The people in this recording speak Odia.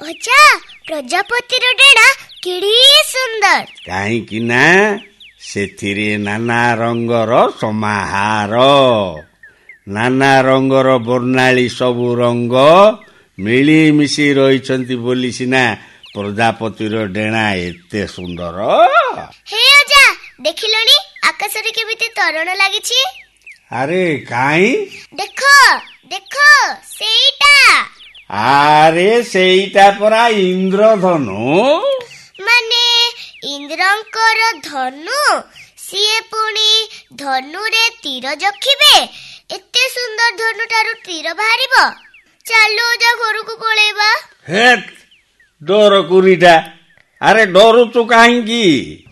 ଅଜା ପ୍ରଜାପତିର ଡେଣା କେଡ଼େ ସୁନ୍ଦର। କାହିଁକି ନା ସେଥିରେ ନାନା ରଙ୍ଗର ସମାହାର। ନାନା ରଙ୍ଗର ବର୍ଣ୍ଣାଳୀ ସବୁ ରଙ୍ଗ ମିଳିମିଶି ରହିଛନ୍ତି ବୋଲି ସିନା ପ୍ରଜାପତିର ଡେଣା ଏତେ ସୁନ୍ଦର। ହେ ଅଜା ଦେଖିଲଣି ଆକାଶରେ କେମିତି ତରଣ ଲାଗିଛି? ଆରେ କାହିଁ? ଦେଖ ଦେଖ ସେଇଟା। ଆରେ ସେଇଟା ପରା ଇନ୍ଦ୍ରଧନୁ। ମାନେ ଇନ୍ଦ୍ରଙ୍କର ଧନୁ? ସିଏ ପୁଣି ଧନୁରେ ତୀର ଜଖିବେ? ଏତେ ସୁନ୍ଦର ଧନୁ ଠାରୁ ତୀର ବାହାରିବ? ଚାଲୁ ଅଜା ଘରକୁ ପଳେଇବା। ହେ ଡର କୁରିଟା, ଆରେ ଡରୁଛୁ କାହିଁକି?